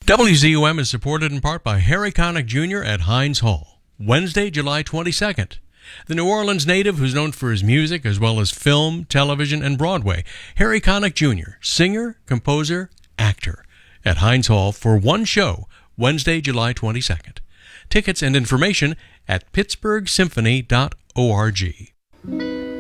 WZUM is supported in part by Harry Connick Jr. at Heinz Hall, Wednesday, July 22nd. The New Orleans native, who's known for his music as well as film, television, and Broadway, Harry Connick Jr., singer, composer, actor, at Heinz Hall for one show, Wednesday, July 22nd. Tickets and information at pittsburghsymphony.org.